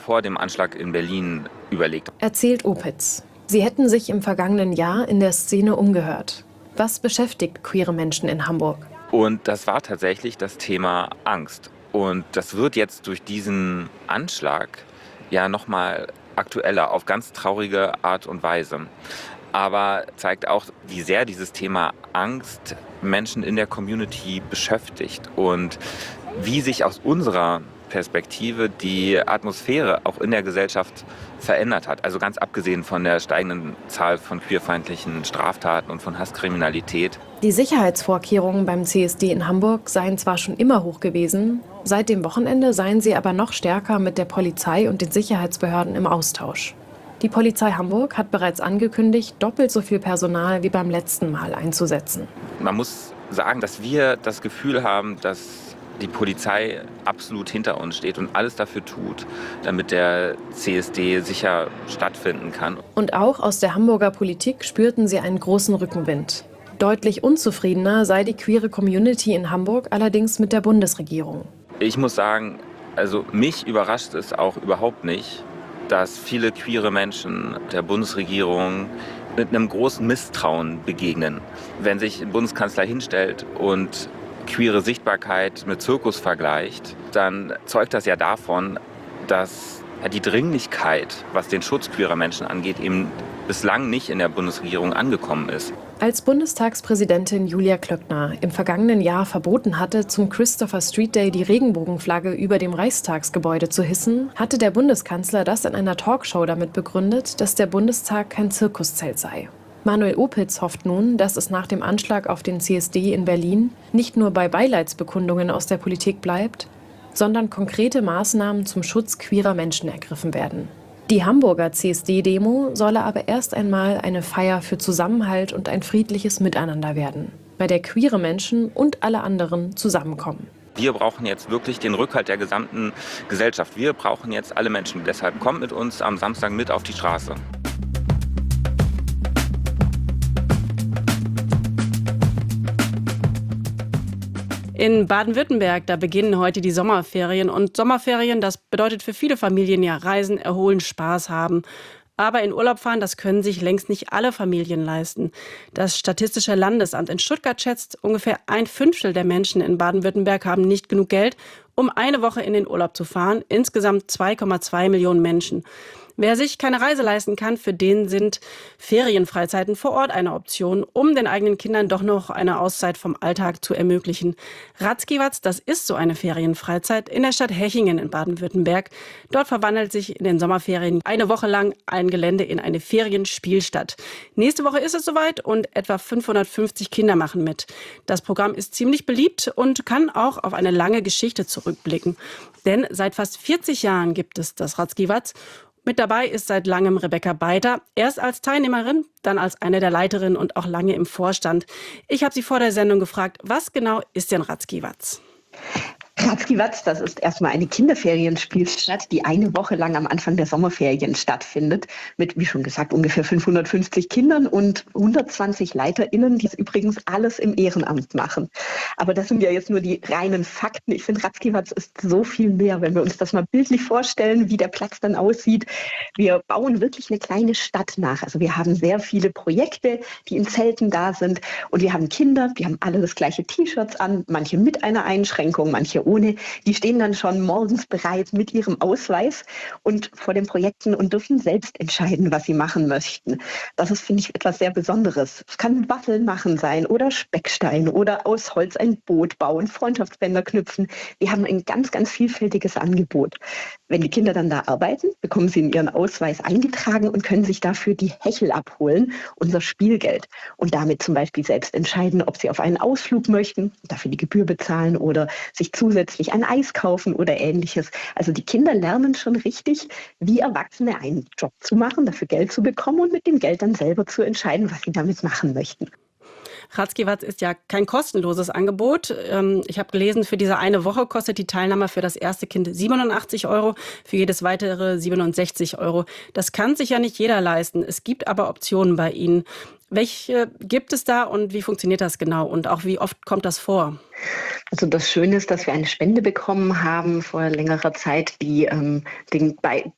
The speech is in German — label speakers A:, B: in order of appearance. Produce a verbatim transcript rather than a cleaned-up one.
A: vor dem Anschlag in Berlin überlegt.
B: Erzählt Opitz. Sie hätten sich im vergangenen Jahr in der Szene umgehört. Was beschäftigt queere Menschen in Hamburg?
A: Und das war tatsächlich das Thema Angst. Und das wird jetzt durch diesen Anschlag ja nochmal aktueller, auf ganz traurige Art und Weise. Aber zeigt auch, wie sehr dieses Thema Angst Menschen in der Community beschäftigt und wie sich aus unserer Perspektive die Atmosphäre auch in der Gesellschaft verändert hat. Also ganz abgesehen von der steigenden Zahl von queerfeindlichen Straftaten und von Hasskriminalität.
B: Die Sicherheitsvorkehrungen beim C S D in Hamburg seien zwar schon immer hoch gewesen, seit dem Wochenende seien sie aber noch stärker mit der Polizei und den Sicherheitsbehörden im Austausch. Die Polizei Hamburg hat bereits angekündigt, doppelt so viel Personal wie beim letzten Mal einzusetzen.
A: Man muss sagen, dass wir das Gefühl haben, dass die Polizei absolut hinter uns steht und alles dafür tut, damit der C S D sicher stattfinden kann.
B: Und auch aus der Hamburger Politik spürten sie einen großen Rückenwind. Deutlich unzufriedener sei die queere Community in Hamburg allerdings mit der Bundesregierung.
A: Ich muss sagen, also mich überrascht es auch überhaupt nicht, dass viele queere Menschen der Bundesregierung mit einem großen Misstrauen begegnen. Wenn sich ein Bundeskanzler hinstellt und queere Sichtbarkeit mit Zirkus vergleicht, dann zeugt das ja davon, dass die Dringlichkeit, was den Schutz queerer Menschen angeht, eben bislang nicht in der Bundesregierung angekommen ist.
B: Als Bundestagspräsidentin Julia Klöckner im vergangenen Jahr verboten hatte, zum Christopher Street Day die Regenbogenflagge über dem Reichstagsgebäude zu hissen, hatte der Bundeskanzler das in einer Talkshow damit begründet, dass der Bundestag kein Zirkuszelt sei. Manuel Opitz hofft nun, dass es nach dem Anschlag auf den C S D in Berlin nicht nur bei Beileidsbekundungen aus der Politik bleibt, sondern konkrete Maßnahmen zum Schutz queerer Menschen ergriffen werden. Die Hamburger C S D-Demo solle aber erst einmal eine Feier für Zusammenhalt und ein friedliches Miteinander werden, bei der queere Menschen und alle anderen zusammenkommen.
A: Wir brauchen jetzt wirklich den Rückhalt der gesamten Gesellschaft. Wir brauchen jetzt alle Menschen. Deshalb kommt mit uns am Samstag mit auf die Straße.
C: In Baden-Württemberg, da beginnen heute die Sommerferien. Und Sommerferien, das bedeutet für viele Familien ja Reisen, erholen, Spaß haben. Aber in Urlaub fahren, das können sich längst nicht alle Familien leisten. Das Statistische Landesamt in Stuttgart schätzt, ungefähr ein Fünftel der Menschen in Baden-Württemberg haben nicht genug Geld, um eine Woche in den Urlaub zu fahren. Insgesamt zwei Komma zwei Millionen Menschen. Wer sich keine Reise leisten kann, für den sind Ferienfreizeiten vor Ort eine Option, um den eigenen Kindern doch noch eine Auszeit vom Alltag zu ermöglichen. Ratzkiwatz, das ist so eine Ferienfreizeit in der Stadt Hechingen in Baden-Württemberg. Dort verwandelt sich in den Sommerferien eine Woche lang ein Gelände in eine Ferienspielstadt. Nächste Woche ist es soweit und etwa fünfhundertfünfzig Kinder machen mit. Das Programm ist ziemlich beliebt und kann auch auf eine lange Geschichte zurückblicken. Denn seit fast vierzig Jahren gibt es das Ratzkiwatz. Mit dabei ist seit langem Rebecca Beiter, erst als Teilnehmerin, dann als eine der Leiterinnen und auch lange im Vorstand. Ich habe sie vor der Sendung gefragt, was genau ist denn Ratzkiwatz?
D: Ratzkiwatz, das ist erstmal eine Kinderferienspielstadt, die eine Woche lang am Anfang der Sommerferien stattfindet, mit, wie schon gesagt, ungefähr fünfhundertfünfzig Kindern und hundertzwanzig LeiterInnen, die das übrigens alles im Ehrenamt machen. Aber das sind ja jetzt nur die reinen Fakten. Ich finde, Ratzkiwatz ist so viel mehr, wenn wir uns das mal bildlich vorstellen, wie der Platz dann aussieht. Wir bauen wirklich eine kleine Stadt nach. Also wir haben sehr viele Projekte, die in Zelten da sind und wir haben Kinder, die haben alle das gleiche T-Shirts an, manche mit einer Einschränkung, manche ohne, die stehen dann schon morgens bereit mit ihrem Ausweis und vor den Projekten und dürfen selbst entscheiden, was sie machen möchten. Das ist, finde ich, etwas sehr Besonderes. Es kann Waffeln machen sein oder Speckstein oder aus Holz ein Boot bauen, Freundschaftsbänder knüpfen. Wir haben ein ganz, ganz vielfältiges Angebot. Wenn die Kinder dann da arbeiten, bekommen sie in ihren Ausweis eingetragen und können sich dafür die Hechel abholen, unser Spielgeld. Und damit zum Beispiel selbst entscheiden, ob sie auf einen Ausflug möchten, dafür die Gebühr bezahlen oder sich zusätzlich ein Eis kaufen oder Ähnliches. Also die Kinder lernen schon richtig, wie Erwachsene einen Job zu machen, dafür Geld zu bekommen und mit dem Geld dann selber zu entscheiden, was sie damit machen möchten.
C: Ratzkiwatz ist ja kein kostenloses Angebot. Ich habe gelesen, für diese eine Woche kostet die Teilnahme für das erste Kind siebenundachtzig Euro, für jedes weitere siebenundsechzig Euro. Das kann sich ja nicht jeder leisten. Es gibt aber Optionen bei Ihnen. Welche gibt es da und wie funktioniert das genau? Und auch wie oft kommt das vor?
D: Also das Schöne ist, dass wir eine Spende bekommen haben vor längerer Zeit, die ähm, den, Be-